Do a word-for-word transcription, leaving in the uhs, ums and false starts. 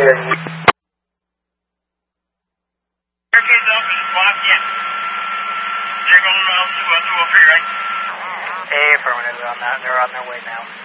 Barricades up and locked in. They're going around to uh, two oh three, right? Affirmative on that. They're on their way now.